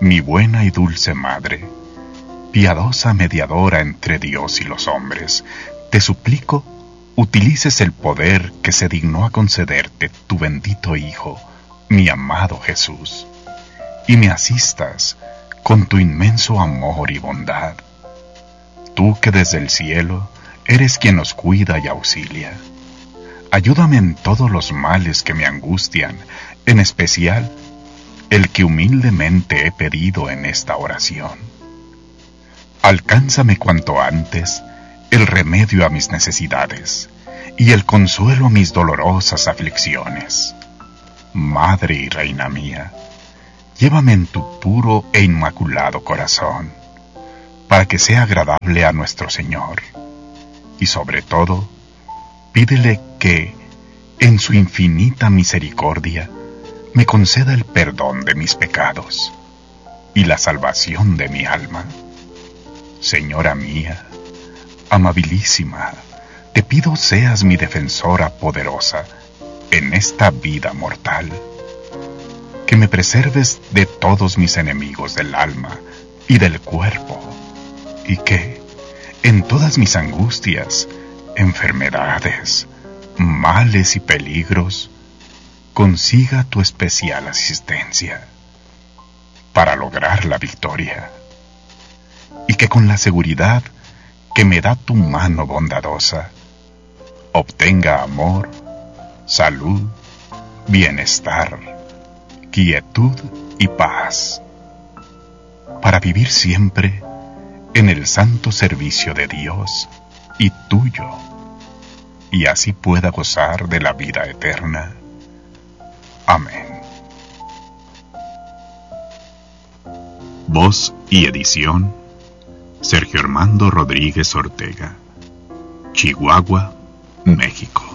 mi buena y dulce Madre, piadosa mediadora entre Dios y los hombres, te suplico, utilices el poder que se dignó a concederte tu bendito Hijo, mi amado Jesús, y me asistas con tu inmenso amor y bondad. Tú que desde el cielo eres quien nos cuida y auxilia. Ayúdame en todos los males que me angustian, en especial el que humildemente he pedido en esta oración. Alcánzame cuanto antes el remedio a mis necesidades y el consuelo a mis dolorosas aflicciones. Madre y Reina mía, llévame en tu puro e inmaculado corazón, para que sea agradable a nuestro Señor, y sobre todo, pídele que, en su infinita misericordia, me conceda el perdón de mis pecados y la salvación de mi alma. Señora mía, amabilísima, te pido seas mi defensora poderosa en esta vida mortal, que me preserves de todos mis enemigos del alma y del cuerpo, y que, en todas mis angustias, enfermedades, males y peligros, consiga tu especial asistencia para lograr la victoria, y que con la seguridad que me da tu mano bondadosa, obtenga amor, salud, bienestar, quietud y paz, para vivir siempre en el santo servicio de Dios y tuyo, y así pueda gozar de la vida eterna. Amén. Voz y edición: Sergio Armando Rodríguez Ortega, Chihuahua, México.